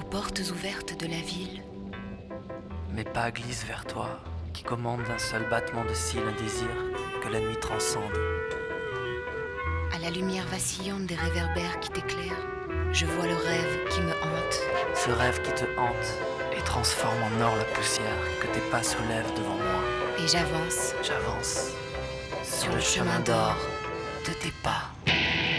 portes ouvertes de la ville. Mes pas glissent vers toi, qui commande d'un seul battement de cils un désir que la nuit transcende. À la lumière vacillante des réverbères qui t'éclairent, je vois le rêve qui me hante. Ce rêve qui te hante et transforme en or la poussière que tes pas soulèvent devant moi. Et j'avance J'avance sur le chemin d'or de tes pas.